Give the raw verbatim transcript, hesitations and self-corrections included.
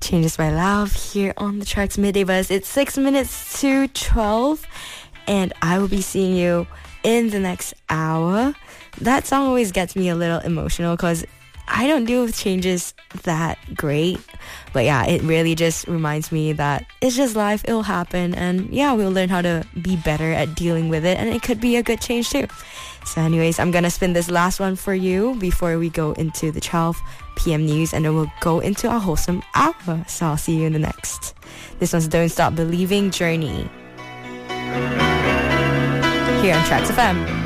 Changes by Love here on the Tracks Midday Buzz. It's six minutes to twelve, and I will be seeing you in the next hour. That song always gets me a little emotional because I don't deal with changes that great. But yeah, it really just reminds me that it's just life, it'll happen, and yeah, we'll learn how to be better at dealing with it, and it could be a good change too. So anyways, I'm gonna spin this last one for you before we go into the twelve p.m. news, and then we'll go into our wholesome hour. So I'll see you in the next. This one's Don't Stop Believing, Journey, here on Tracks F M.